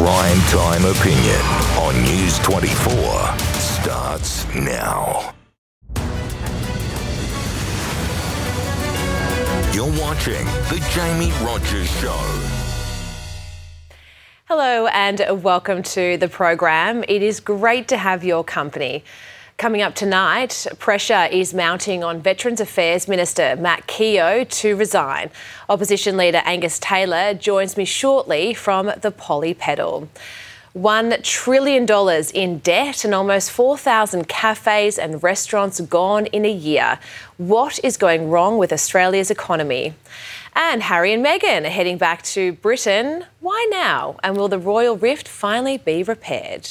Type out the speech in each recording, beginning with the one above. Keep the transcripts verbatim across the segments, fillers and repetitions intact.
Prime Time Opinion on News twenty-four starts now. You're watching The Jamie Rogers Show. Hello and welcome to the program. It is great to have your company. Coming up tonight, pressure is mounting on Veterans Affairs Minister Matt Keogh to resign. Opposition leader Angus Taylor joins me shortly from the Polly Pedal. One trillion dollars in debt and almost four thousand cafes and restaurants gone in a year. What is going wrong with Australia's economy? And Harry and Meghan are heading back to Britain. Why now? And will the royal rift finally be repaired?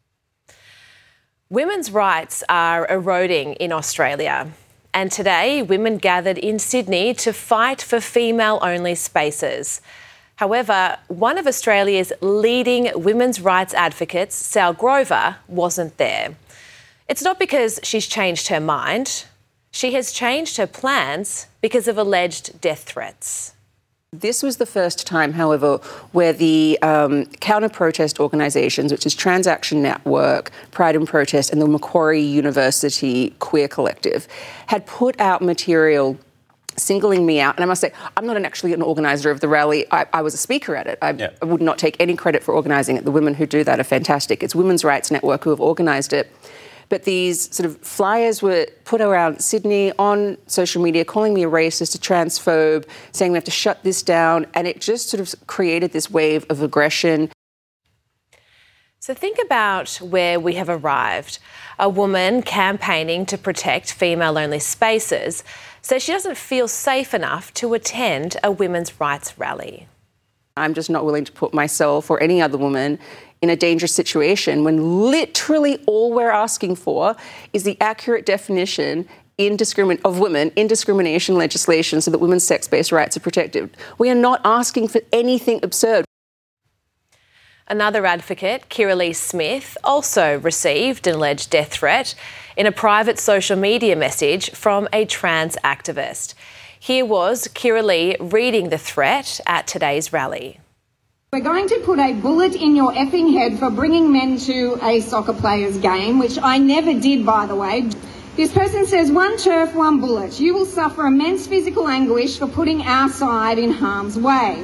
Women's rights are eroding in Australia. And today, women gathered in Sydney to fight for female-only spaces. However, one of Australia's leading women's rights advocates, Sal Grover, wasn't there. It's not because she's changed her mind. She has changed her plans because of alleged death threats. This was the first time, however, where the um, counter-protest organisations, which is Transaction Network, Pride and Protest, and the Macquarie University Queer Collective, had put out material singling me out. And I must say, I'm not an, actually an organiser of the rally. I, I was a speaker at it. I, yeah. I would not take any credit for organising it. The women who do that are fantastic. It's Women's Rights Network who have organised it. But these sort of flyers were put around Sydney on social media, calling me a racist, a transphobe, saying we have to shut this down. And it just sort of created this wave of aggression. So think about where we have arrived. A woman campaigning to protect female-only spaces says she doesn't feel safe enough to attend a women's rights rally. I'm just not willing to put myself or any other woman in a dangerous situation when literally all we're asking for is the accurate definition in discrimin- of women in discrimination legislation so that women's sex-based rights are protected. We are not asking for anything absurd. Another advocate, Kiralee Smith, also received an alleged death threat in a private social media message from a trans activist. Here was Kiralee reading the threat at today's rally. We're going to put a bullet in your effing head for bringing men to a soccer player's game, which I never did, by the way. This person says, one turf, one bullet. You will suffer immense physical anguish for putting our side in harm's way.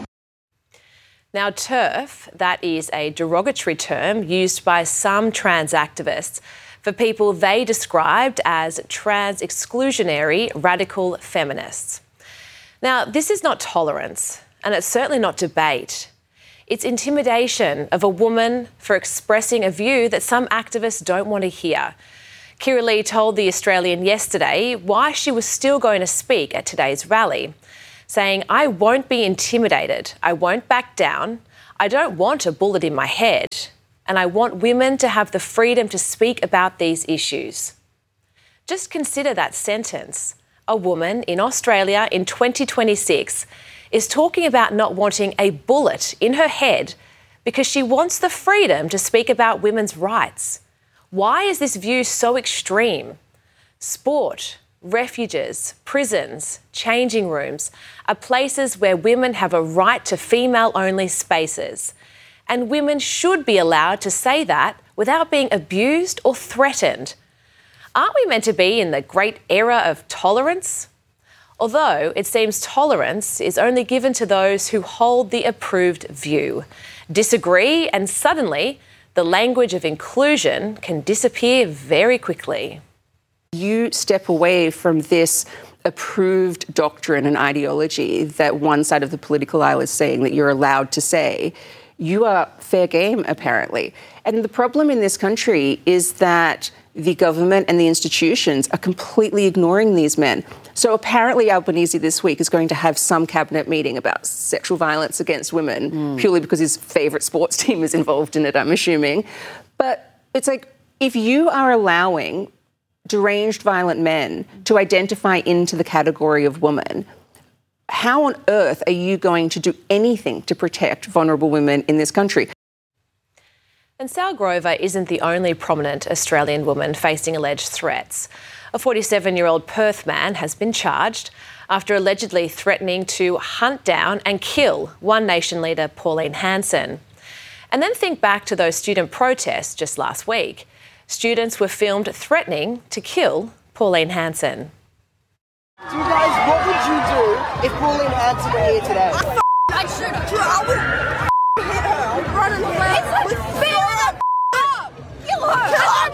Now, TERF, that is a derogatory term used by some trans activists for people they described as trans exclusionary radical feminists. Now, this is not tolerance, and it's certainly not debate. It's intimidation of a woman for expressing a view that some activists don't want to hear. Kiralee told The Australian yesterday why she was still going to speak at today's rally, saying, I won't be intimidated, I won't back down, I don't want a bullet in my head, and I want women to have the freedom to speak about these issues. Just consider that sentence. A woman in Australia in twenty twenty-six is talking about not wanting a bullet in her head because she wants the freedom to speak about women's rights. Why is this view so extreme? Sport, refuges, prisons, changing rooms are places where women have a right to female-only spaces. And women should be allowed to say that without being abused or threatened. Aren't we meant to be in the great era of tolerance? Although it seems tolerance is only given to those who hold the approved view. Disagree and suddenly the language of inclusion can disappear very quickly. You step away from this approved doctrine and ideology that one side of the political aisle is saying that you're allowed to say. You are fair game, apparently. And the problem in this country is that the government and the institutions are completely ignoring these men. So apparently Albanese this week is going to have some cabinet meeting about sexual violence against women, mm. purely because his favourite sports team is involved in it, I'm assuming. But it's like, if you are allowing deranged violent men to identify into the category of woman, how on earth are you going to do anything to protect vulnerable women in this country? And Sal Grover isn't the only prominent Australian woman facing alleged threats. A forty-seven-year-old Perth man has been charged after allegedly threatening to hunt down and kill One Nation leader Pauline Hanson. And then think back to those student protests just last week. Students were filmed threatening to kill Pauline Hanson. So you guys, what would you do if Pauline Hanson were here today? I I'd shoot her. I would hit her. I'd run her away. It's like, beat her up. Kill her. Kill her.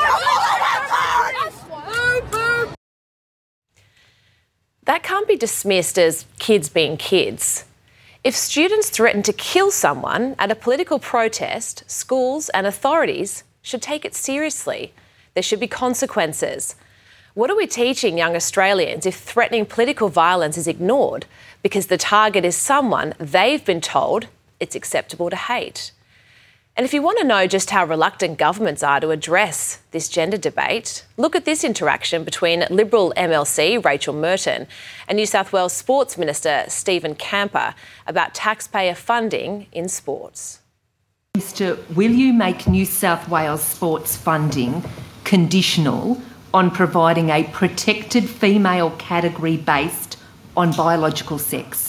That can't be dismissed as kids being kids. If students threaten to kill someone at a political protest, schools and authorities should take it seriously. There should be consequences. What are we teaching young Australians if threatening political violence is ignored because the target is someone they've been told it's acceptable to hate? And if you want to know just how reluctant governments are to address this gender debate, look at this interaction between Liberal M L C Rachel Merton and New South Wales Sports Minister Stephen Camper about taxpayer funding in sports. Minister, will you make New South Wales sports funding conditional on providing a protected female category based on biological sex?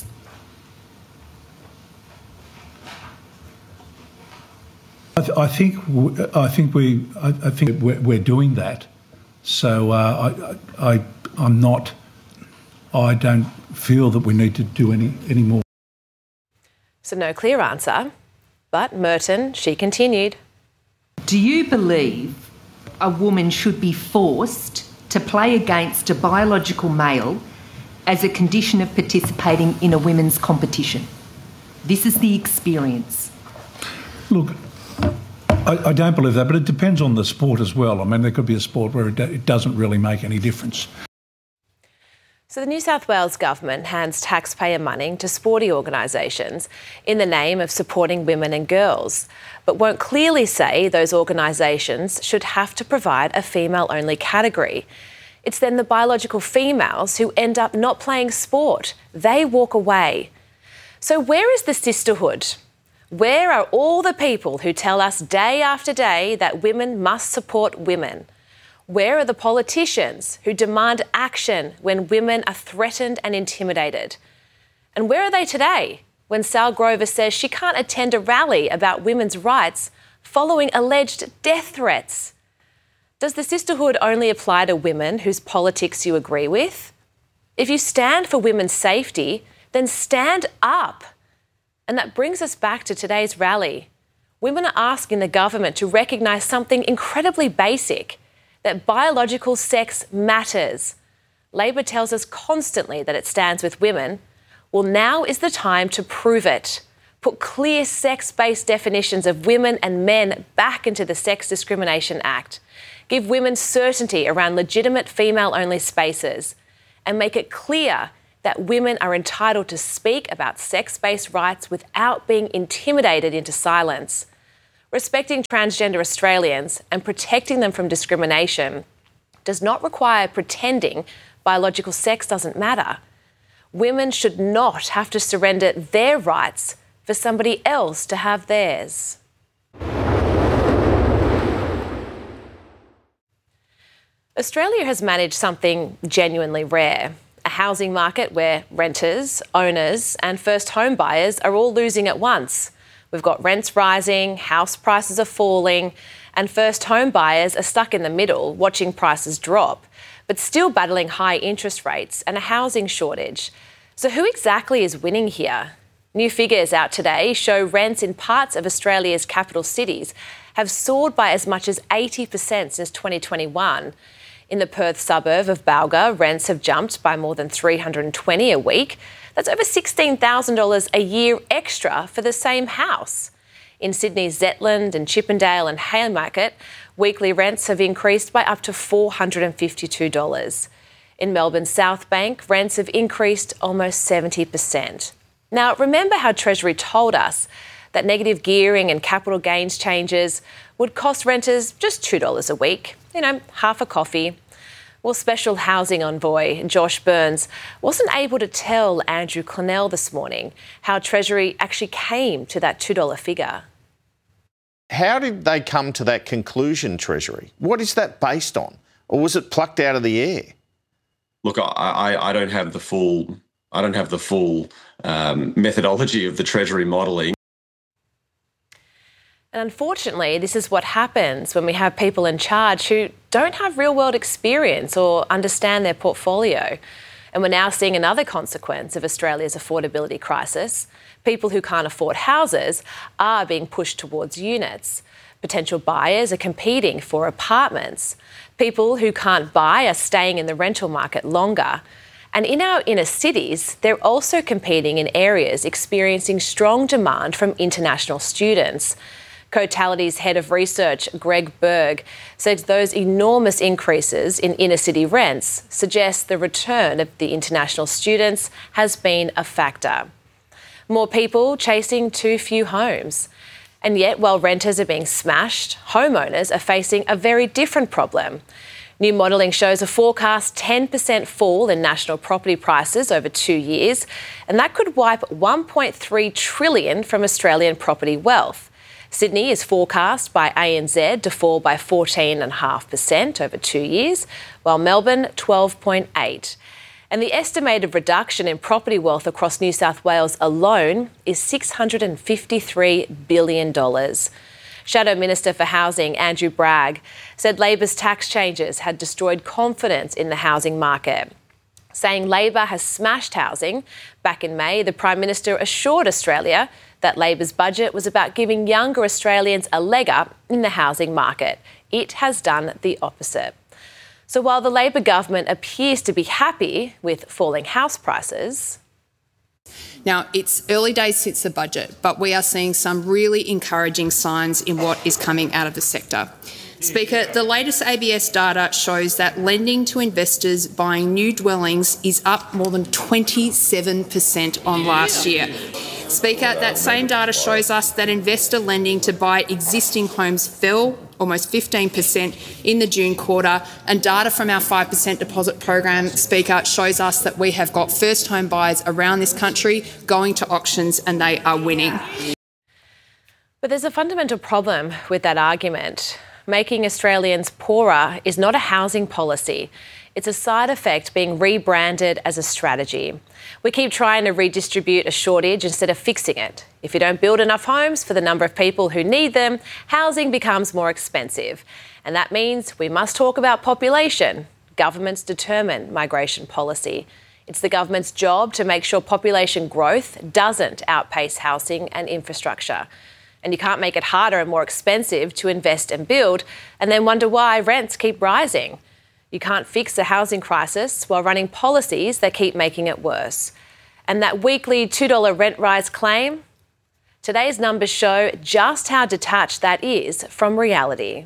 I, th- I think I think we I, I think we're, we're doing that. So uh, I, I I'm not. I don't feel that we need to do any any more. So no clear answer, but Merton, she continued. Do you believe a woman should be forced to play against a biological male as a condition of participating in a women's competition? This is the experience. Look, I, I don't believe that, but it depends on the sport as well. I mean, there could be a sport where it, do, it doesn't really make any difference. So the New South Wales government hands taxpayer money to sporty organisations in the name of supporting women and girls, but won't clearly say those organisations should have to provide a female-only category. It's then the biological females who end up not playing sport. They walk away. So where is the sisterhood? Where are all the people who tell us day after day that women must support women? Where are the politicians who demand action when women are threatened and intimidated? And where are they today when Sal Grover says she can't attend a rally about women's rights following alleged death threats? Does the sisterhood only apply to women whose politics you agree with? If you stand for women's safety, then stand up. And that brings us back to today's rally. Women are asking the government to recognise something incredibly basic, that biological sex matters. Labor tells us constantly that it stands with women. Well, now is the time to prove it. Put clear sex-based definitions of women and men back into the Sex Discrimination Act. Give women certainty around legitimate female-only spaces. And make it clear that women are entitled to speak about sex-based rights without being intimidated into silence. Respecting transgender Australians and protecting them from discrimination does not require pretending biological sex doesn't matter. Women should not have to surrender their rights for somebody else to have theirs. Australia has managed something genuinely rare. A housing market where renters, owners and first home buyers are all losing at once. We've got rents rising, house prices are falling, and first home buyers are stuck in the middle, watching prices drop, but still battling high interest rates and a housing shortage. So who exactly is winning here? New figures out today show rents in parts of Australia's capital cities have soared by as much as eighty percent since twenty twenty-one. In the Perth suburb of Balga, rents have jumped by more than three hundred twenty dollars a week. That's over sixteen thousand dollars a year extra for the same house. In Sydney's Zetland and Chippendale and Haymarket, weekly rents have increased by up to four hundred fifty-two dollars. In Melbourne's South Bank, rents have increased almost seventy percent. Now, remember how Treasury told us that negative gearing and capital gains changes would cost renters just two dollars a week, you know, half a coffee. Well, Special Housing Envoy Josh Burns wasn't able to tell Andrew Clennell this morning how Treasury actually came to that two dollars figure. How did they come to that conclusion, Treasury? What is that based on? Or was it plucked out of the air? Look, I, I, I don't have the full, I don't have the full um, methodology of the Treasury modelling. And unfortunately, this is what happens when we have people in charge who don't have real-world experience or understand their portfolio. And we're now seeing another consequence of Australia's affordability crisis. People who can't afford houses are being pushed towards units. Potential buyers are competing for apartments. People who can't buy are staying in the rental market longer. And in our inner cities, they're also competing in areas experiencing strong demand from international students. Cotality's head of research, Greg Berg, says those enormous increases in inner city rents suggest the return of the international students has been a factor. More people chasing too few homes. And yet, while renters are being smashed, homeowners are facing a very different problem. New modelling shows a forecast ten percent fall in national property prices over two years, and that could wipe one point three trillion dollars from Australian property wealth. Sydney is forecast by A N Z to fall by fourteen point five percent over two years, while Melbourne twelve point eight. And the estimated reduction in property wealth across New South Wales alone is six hundred fifty-three billion dollars. Shadow Minister for Housing, Andrew Bragg, said Labor's tax changes had destroyed confidence in the housing market. Saying Labor has smashed housing, back in May, the Prime Minister assured Australia that Labor's budget was about giving younger Australians a leg up in the housing market. It has done the opposite. So while the Labor government appears to be happy with falling house prices... Now, it's early days since the budget, but we are seeing some really encouraging signs in what is coming out of the sector. Speaker, the latest A B S data shows that lending to investors buying new dwellings is up more than twenty-seven percent on last year. Speaker, that same data shows us that investor lending to buy existing homes fell almost fifteen percent in the June quarter, and data from our five percent deposit program, Speaker, shows us that we have got first home buyers around this country going to auctions and they are winning. But there's a fundamental problem with that argument. Making Australians poorer is not a housing policy. It's a side effect being rebranded as a strategy. We keep trying to redistribute a shortage instead of fixing it. If you don't build enough homes for the number of people who need them, housing becomes more expensive. And that means we must talk about population. Governments determine migration policy. It's the government's job to make sure population growth doesn't outpace housing and infrastructure. And you can't make it harder and more expensive to invest and build and then wonder why rents keep rising. You can't fix the housing crisis while running policies that keep making it worse. And that weekly two dollars rent rise claim? Today's numbers show just how detached that is from reality.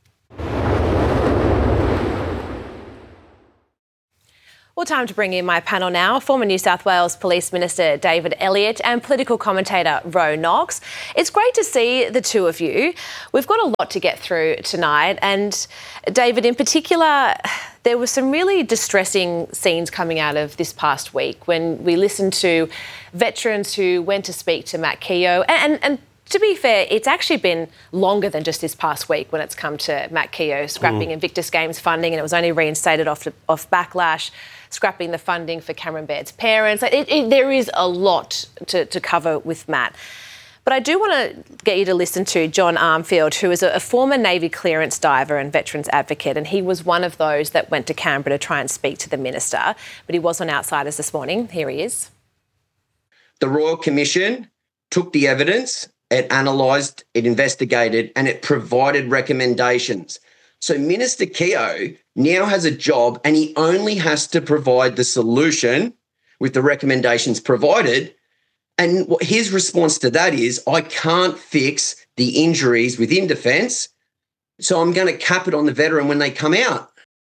Well, time to bring in my panel now. Former New South Wales Police Minister David Elliott and political commentator Ro Knox. It's great to see the two of you. We've got a lot to get through tonight. And David, in particular, there were some really distressing scenes coming out of this past week when we listened to veterans who went to speak to Matt Keogh. And, and, and to be fair, it's actually been longer than just this past week when it's come to Matt Keogh scrapping mm. Invictus Games funding, and it was only reinstated off, off backlash, scrapping the funding for Cameron Baird's parents. It, it, there is a lot to, to cover with Matt. But I do want to get you to listen to John Armfield, who is a, a former Navy clearance diver and veterans advocate, and he was one of those that went to Canberra to try and speak to the minister, but he was on Outsiders this morning. Here he is. The Royal Commission took the evidence, it analysed, it investigated, and it provided recommendations. So Minister Keogh now has a job and he only has to provide the solution with the recommendations provided. And his response to that is, I can't fix the injuries within defence, so I'm going to cap it on the veteran when they come out.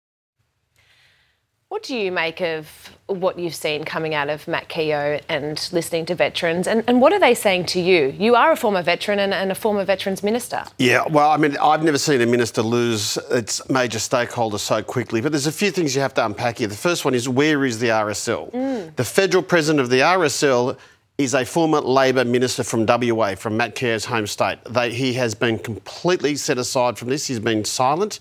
What do you make of what you've seen coming out of Matt Keogh and listening to veterans? And, and what are they saying to you? You are a former veteran and, and a former veterans minister. Yeah, well, I mean, I've never seen a minister lose its major stakeholder so quickly, but there's a few things you have to unpack here. The first one is, where is the R S L? Mm. The federal president of the R S L is a former Labor minister from W A, from Matt Keogh's home state. They, he has been completely set aside from this. He's been silent.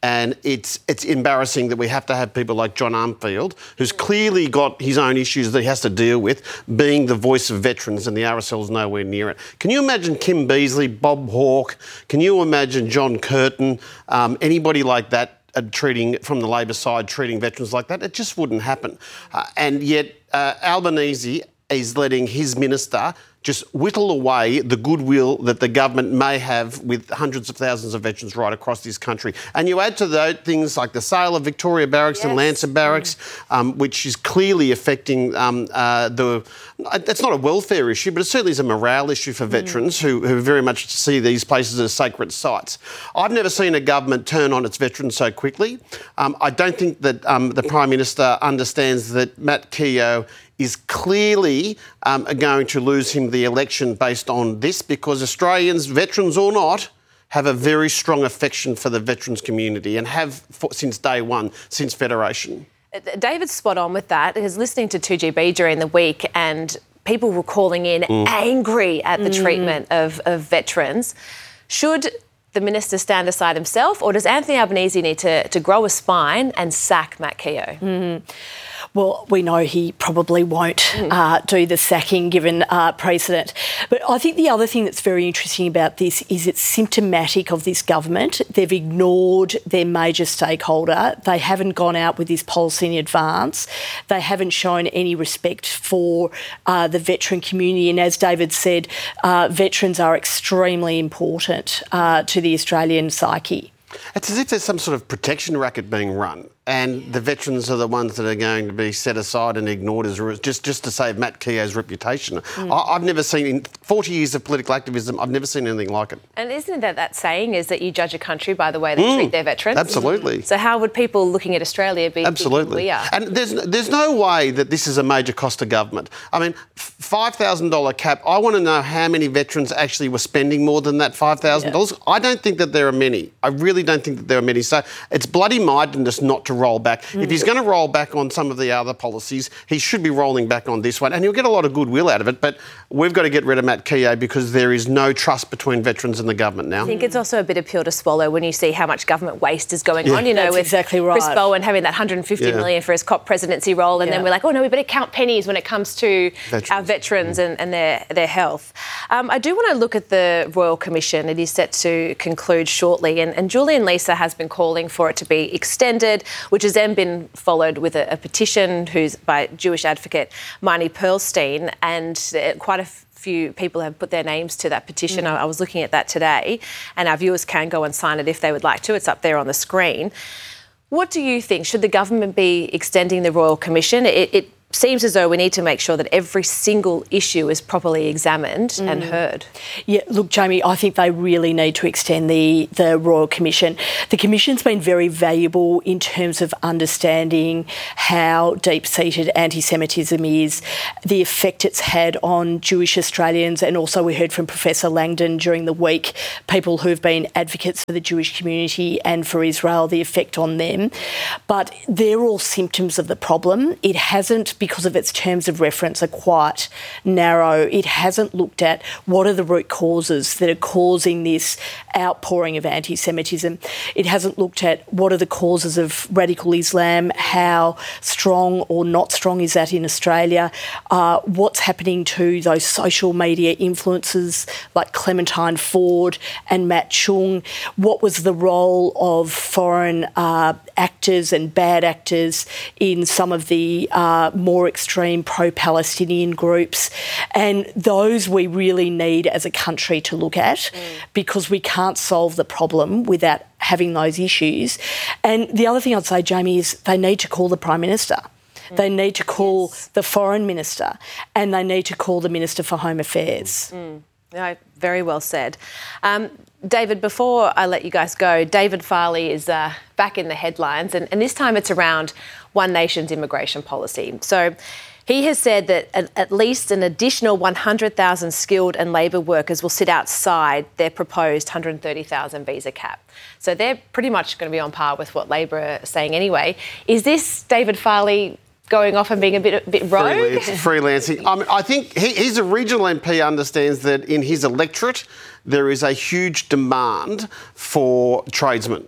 And it's it's embarrassing that we have to have people like John Armfield, who's clearly got his own issues that he has to deal with, being the voice of veterans, and the R S L's nowhere near it. Can you imagine Kim Beazley, Bob Hawke? Can you imagine John Curtin? Um, anybody like that uh, treating, from the Labor side, treating veterans like that? It just wouldn't happen. Uh, and yet uh, Albanese is letting his minister just whittle away the goodwill that the government may have with hundreds of thousands of veterans right across this country. And you add to those things like the sale of Victoria Barracks yes. and Lancer Barracks, mm. um, which is clearly affecting um, uh, the... It's not a welfare issue, but it certainly is a morale issue for veterans mm. who, who very much see these places as sacred sites. I've never seen a government turn on its veterans so quickly. Um, I don't think that um, the Prime Minister understands that Matt Keogh is clearly um, going to lose him the election based on this, because Australians, veterans or not, have a very strong affection for the veterans community and have for, since day one, since Federation. David's spot on with that. He was listening to two G B during the week and people were calling in mm. angry at the mm. treatment of, of veterans. Should the minister stand aside himself, or does Anthony Albanese need to, to grow a spine and sack Matt Keogh? Mm. Well, we know he probably won't uh, do the sacking given uh, precedent. But I think the other thing that's very interesting about this is it's symptomatic of this government. They've ignored their major stakeholder. They haven't gone out with this policy in advance. They haven't shown any respect for uh, the veteran community. And as David said, uh, veterans are extremely important uh, to the Australian psyche. It's as if there's some sort of protection racket being run, and the veterans are the ones that are going to be set aside and ignored as just, just to save Matt Keogh's reputation. Mm. I, I've never seen, in forty years of political activism, I've never seen anything like it. And isn't that that saying is that you judge a country by the way they mm. treat their veterans? Absolutely. Mm. So how would people looking at Australia be Absolutely. we are? And there's, there's no way that this is a major cost to government. I mean, five thousand dollars cap, I want to know how many veterans actually were spending more than that five thousand dollars. Yeah. I don't think that there are many. I really don't think that there are many. So it's bloody-mindedness not to roll back. Mm. If he's going to roll back on some of the other policies, he should be rolling back on this one, and he'll get a lot of goodwill out of it. But we've got to get rid of Matt Keogh because there is no trust between veterans and the government now. I think it's also a bit of pill to swallow when you see how much government waste is going yeah. on. You know, That's with exactly right. Chris Bowen having that one hundred fifty yeah. million for his COP presidency role, and yeah. then we're like, oh no, we better count pennies when it comes to veterans. our veterans mm. and, and their their health. Um, I do want to look at the Royal Commission. It is set to conclude shortly, and, and Julian Leeser has been calling for it to be extended, which has then been followed with a, a petition who's by Jewish advocate Marnie Pearlstein, and uh, quite a f- few people have put their names to that petition. Mm. I, I was looking at that today, and our viewers can go and sign it if they would like to. It's up there on the screen. What do you think? Should the government be extending the Royal Commission? It, it seems as though we need to make sure that every single issue is properly examined mm. and heard. Yeah, look, Jamie, I think they really need to extend the, the Royal Commission. The Commission's been very valuable in terms of understanding how deep-seated anti-Semitism is, the effect it's had on Jewish Australians, and also we heard from Professor Langdon during the week, people who've been advocates for the Jewish community and for Israel, the effect on them. But they're all symptoms of the problem. It hasn't, because of its terms of reference, are quite narrow. It hasn't looked at what are the root causes that are causing this outpouring of anti-Semitism. It hasn't looked at what are the causes of radical Islam, how strong or not strong is that in Australia, uh, what's happening to those social media influencers like Clementine Ford and Matt Chung, what was the role of foreign uh, actors and bad actors in some of the uh, more more extreme pro-Palestinian groups, and those we really need as a country to look at mm. because we can't solve the problem without having those issues. And the other thing I'd say, Jamie, is they need to call the Prime Minister. Mm. They need to call yes. the Foreign Minister, and they need to call the Minister for Home Affairs. Mm. No, very well said. Um, David, before I let you guys go, David Farley is uh, back in the headlines, and, and this time it's around One Nation's immigration policy. So he has said that at, at least an additional one hundred thousand skilled and labour workers will sit outside their proposed one hundred thirty thousand visa cap. So they're pretty much going to be on par with what Labor are saying anyway. Is this David Farley going off and being a bit a bit rogue? Freelancing. I mean, I think he, he's a regional M P, understands that in his electorate there is a huge demand for tradesmen.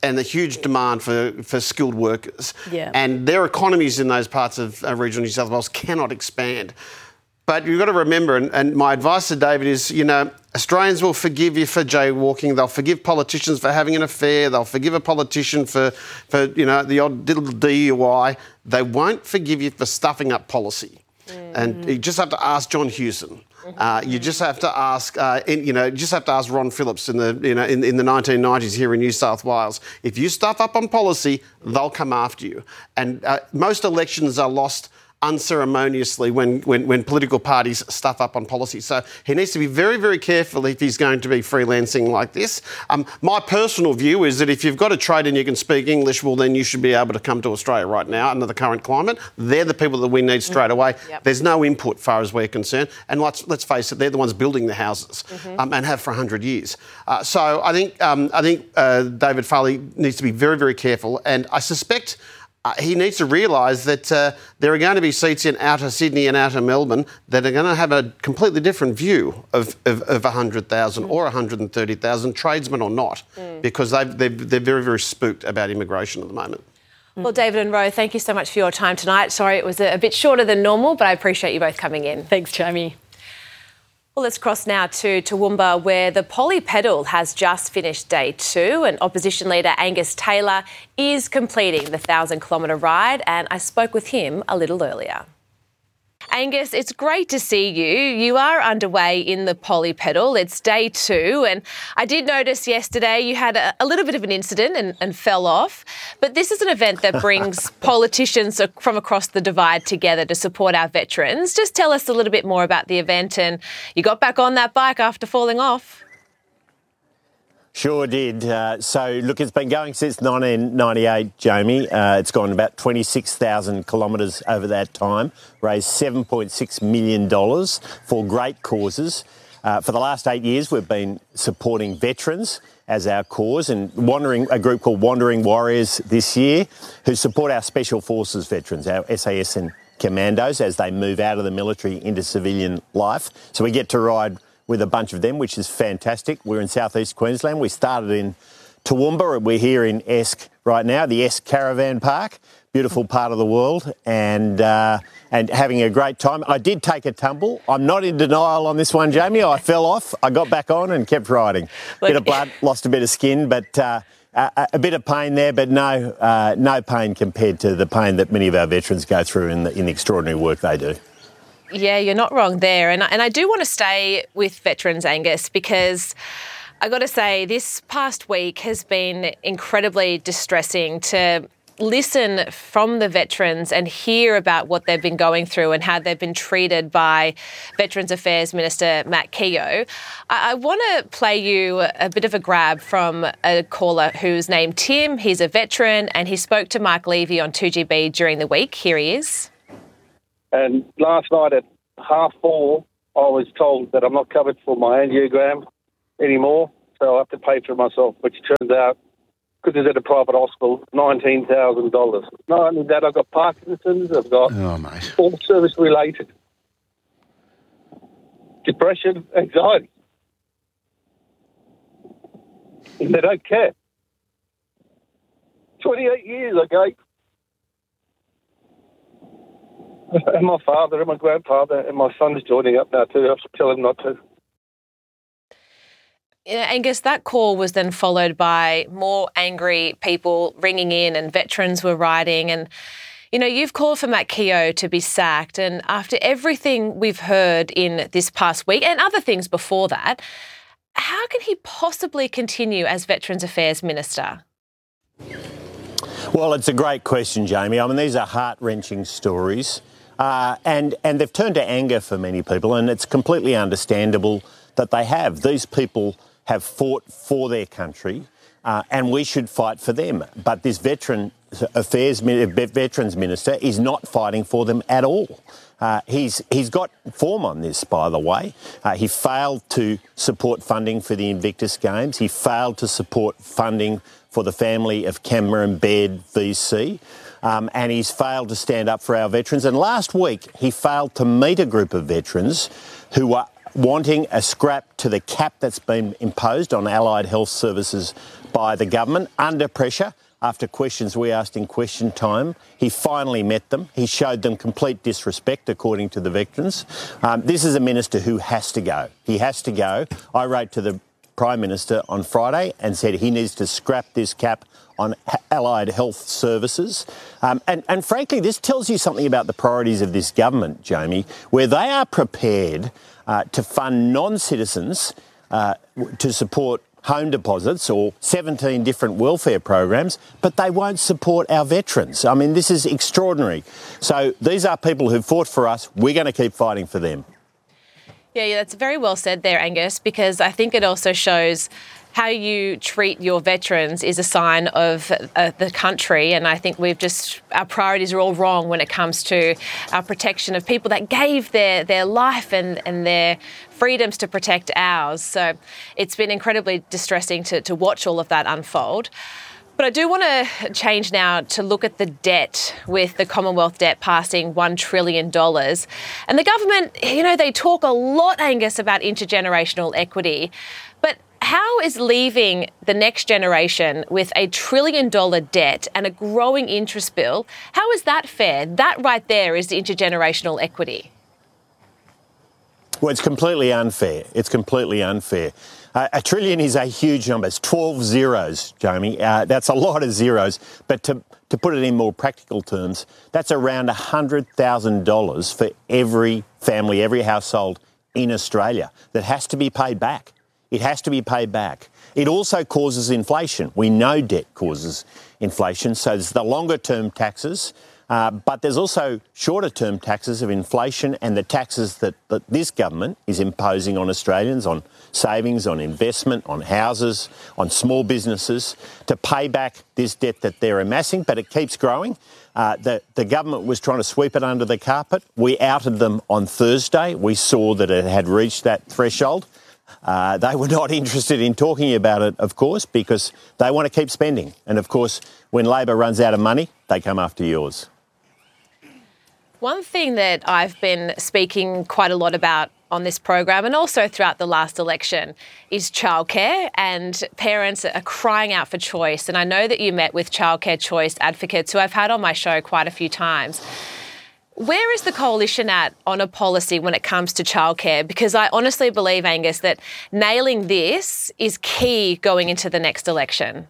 and the huge demand for, for skilled workers. Yeah. And their economies in those parts of uh, regional New South Wales cannot expand. But you've got to remember, and, and my advice to David is, you know, Australians will forgive you for jaywalking. They'll forgive politicians for having an affair. They'll forgive a politician for, for you know, the odd little D U I. They won't forgive you for stuffing up policy. Mm. And you just have to ask John Hewson. Uh, you just have to ask, uh, in, you know, you just have to ask Ron Phillips in the, you know, in, in the nineteen nineties here in New South Wales. If you stuff up on policy, they'll come after you. And uh, most elections are lost unceremoniously when, when, when political parties stuff up on policy. So he needs to be very, very careful if he's going to be freelancing like this. Um, my personal view is that if you've got a trade and you can speak English, well, then you should be able to come to Australia right now under the current climate. They're the people that we need straight away. Yep. There's no input far as we're concerned. And let's, let's face it, they're the ones building the houses mm-hmm. um, and have for one hundred years. Uh, so I think, um, I think uh, David Farley needs to be very, very careful. And I suspect Uh, he needs to realise that uh, there are going to be seats in outer Sydney and outer Melbourne that are going to have a completely different view of, of, of one hundred thousand mm. or one hundred thirty thousand, tradesmen or not, mm. because they've, they've, they're very, very spooked about immigration at the moment. Well, David and Ro, thank you so much for your time tonight. Sorry it was a, a bit shorter than normal, but I appreciate you both coming in. Thanks, Jamie. Well, let's cross now to Toowoomba, where the Poly Pedal has just finished day two, and opposition leader Angus Taylor is completing the one thousand kilometre ride, and I spoke with him a little earlier. Angus, it's great to see you. You are underway in the Poly Pedal. It's day two, and I did notice yesterday you had a, a little bit of an incident and, and fell off. But this is an event that brings politicians from across the divide together to support our veterans. Just tell us a little bit more about the event, and you got back on that bike after falling off. Sure did. Uh, so, look, it's been going since nineteen ninety-eight, Jamie. Uh, it's gone about twenty-six thousand kilometres over that time, raised seven point six million dollars for great causes. Uh, for the last eight years, we've been supporting veterans as our cause, and wandering a group called Wandering Warriors this year, who support our Special Forces veterans, our S A S and commandos, as they move out of the military into civilian life. So we get to ride with a bunch of them, which is fantastic. We're in southeast Queensland. We started in Toowoomba. We're here in Esk right now, the Esk Caravan Park, beautiful part of the world, and uh, and having a great time. I did take a tumble. I'm not in denial on this one, Jamie. I fell off. I got back on and kept riding. Bit of blood, lost a bit of skin, but uh, a, a bit of pain there, but no uh, no pain compared to the pain that many of our veterans go through in the, in the extraordinary work they do. Yeah, you're not wrong there. And, and I do want to stay with veterans, Angus, because I got to say this past week has been incredibly distressing to listen from the veterans and hear about what they've been going through and how they've been treated by Veterans Affairs Minister Matt Keogh. I, I want to play you a bit of a grab from a caller who's named Tim. He's a veteran and he spoke to Mark Levy on two G B during the week. Here he is. And last night at half four, I was told that I'm not covered for my angiogram anymore, so I have to pay for it myself, which turns out, because it's at a private hospital, nineteen thousand dollars. Not only that, I've got Parkinson's, I've got oh, mate. all service-related depression, anxiety. And they don't care. twenty-eight years I gave. And my father and my grandfather and my son's joining up now too. I have to tell him not to. Yeah, Angus, that call was then followed by more angry people ringing in and veterans were writing. And, you know, you've called for Matt Keogh to be sacked. And after everything we've heard in this past week and other things before that, how can he possibly continue as Veterans Affairs Minister? Well, it's a great question, Jamie. I mean, these are heart-wrenching stories. Uh, and, and they've turned to anger for many people, and it's completely understandable that they have. These people have fought for their country, uh, and we should fight for them. But this Veteran Affairs Veterans Minister is not fighting for them at all. Uh, he's he's got form on this, by the way. Uh, he failed to support funding for the Invictus Games. He failed to support funding for the family of Cameron Baird V C. Um, and he's failed to stand up for our veterans. And last week, he failed to meet a group of veterans who were wanting a scrap to the cap that's been imposed on allied health services by the government under pressure. After questions we asked in question time, he finally met them. He showed them complete disrespect, according to the veterans. Um, this is a minister who has to go. He has to go. I wrote to the Prime Minister on Friday and said he needs to scrap this cap on allied health services. Um, and, and frankly, this tells you something about the priorities of this government, Jamie, where they are prepared uh, to fund non-citizens uh, to support home deposits or seventeen different welfare programs, but they won't support our veterans. I mean, this is extraordinary. So these are people who fought for us. We're going to keep fighting for them. Yeah, yeah, that's very well said there, Angus, because I think it also shows how you treat your veterans is a sign of uh, the country. And I think we've just, our priorities are all wrong when it comes to our protection of people that gave their, their life and, and their freedoms to protect ours. So it's been incredibly distressing to, to watch all of that unfold. But I do want to change now to look at the debt, with the Commonwealth debt passing one trillion dollars. And the government, you know, they talk a lot, Angus, about intergenerational equity. But how is leaving the next generation with a trillion dollar debt and a growing interest bill, how is that fair? That right there is intergenerational equity. Well, it's completely unfair. It's completely unfair. Uh, a trillion is a huge number. It's twelve zeros, Jamie. Uh, that's a lot of zeros. But to, to put it in more practical terms, that's around one hundred thousand dollars for every family, every household in Australia that has to be paid back. It has to be paid back. It also causes inflation. We know debt causes inflation. So there's the longer term taxes, uh, but there's also shorter term taxes of inflation and the taxes that, that this government is imposing on Australians, on savings, on investment, on houses, on small businesses, to pay back this debt that they're amassing, but it keeps growing. Uh, the, the government was trying to sweep it under the carpet. We outed them on Thursday. We saw that it had reached that threshold. Uh, they were not interested in talking about it, of course, because they want to keep spending. And, of course, when Labor runs out of money, they come after yours. One thing that I've been speaking quite a lot about on this program and also throughout the last election is childcare, and parents are crying out for choice. And I know that you met with childcare choice advocates who I've had on my show quite a few times. Where is the coalition at on a policy when it comes to childcare? Because I honestly believe, Angus, that nailing this is key going into the next election.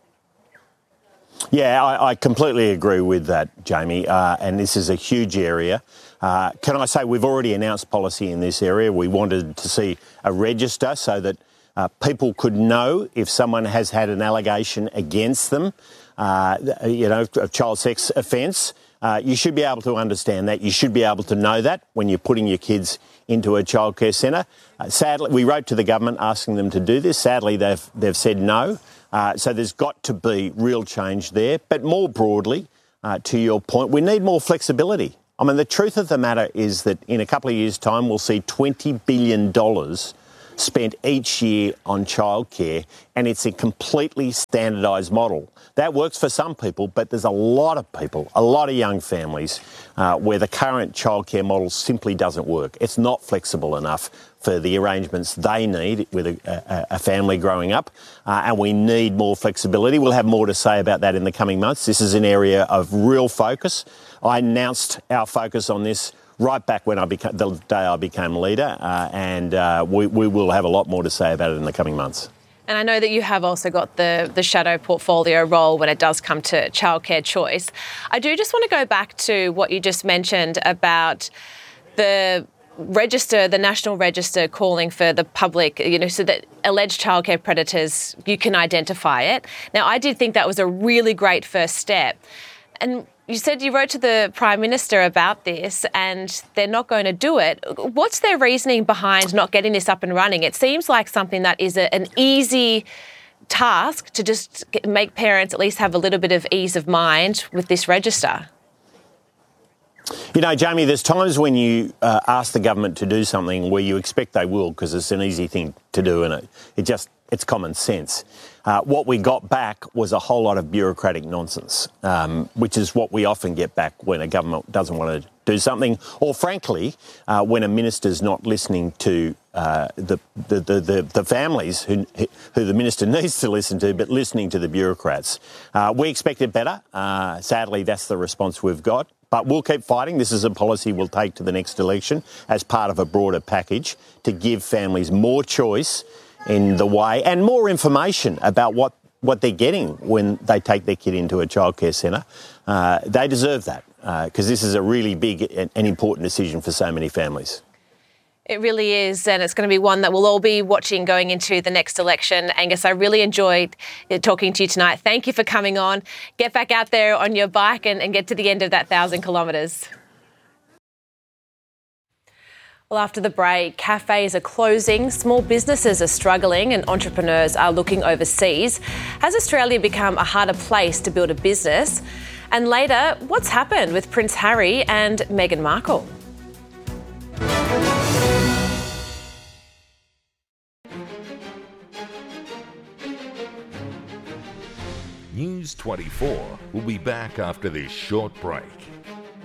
Yeah, I, I completely agree with that, Jamie, uh, and this is a huge area. Uh, can I say we've already announced policy in this area. We wanted to see a register so that uh, people could know if someone has had an allegation against them, uh, you know, a child sex offence. Uh, you should be able to understand that. You should be able to know that when you're putting your kids into a childcare centre. Uh, sadly, we wrote to the government asking them to do this. Sadly, they've they've said no. Uh, so there's got to be real change there. But more broadly, uh, to your point, we need more flexibility. I mean, the truth of the matter is that in a couple of years' time, we'll see twenty billion dollars spent each year on childcare, and it's a completely standardised model. That works for some people, but there's a lot of people, a lot of young families, uh, where the current childcare model simply doesn't work. It's not flexible enough for the arrangements they need with a, a, a family growing up, uh, and we need more flexibility. We'll have more to say about that in the coming months. This is an area of real focus. I announced our focus on this right back when I became, the day I became leader, uh, and uh, we, we will have a lot more to say about it in the coming months. And I know that you have also got the, the shadow portfolio role when it does come to childcare choice. I do just want to go back to what you just mentioned about the register, the National Register calling for the public, you know, so that alleged childcare predators, you can identify it. Now, I did think that was a really great first step. And you said you wrote to the Prime Minister about this and they're not going to do it. What's their reasoning behind not getting this up and running? It seems like something that is a, an easy task to just get, make parents at least have a little bit of ease of mind with this register. You know, Jamie, there's times when you uh, ask the government to do something where you expect they will because it's an easy thing to do and it, it just it's common sense. Uh, what we got back was a whole lot of bureaucratic nonsense, um, which is what we often get back when a government doesn't want to do something, or frankly, uh, when a minister's not listening to uh, the, the, the, the, the families who, who the minister needs to listen to, but listening to the bureaucrats. Uh, we expected better. Uh, sadly, that's the response we've got. But we'll keep fighting. This is a policy we'll take to the next election as part of a broader package to give families more choice in the way and more information about what, what they're getting when they take their kid into a childcare centre. Uh, they deserve that because uh, this is a really big and important decision for so many families. It really is, and it's going to be one that we'll all be watching going into the next election. Angus, I really enjoyed talking to you tonight. Thank you for coming on. Get back out there on your bike and, and get to the end of that thousand kilometres. Well, after the break, cafes are closing, small businesses are struggling and entrepreneurs are looking overseas. Has Australia become a harder place to build a business? And later, what's happened with Prince Harry and Meghan Markle? News twenty-four will be back after this short break.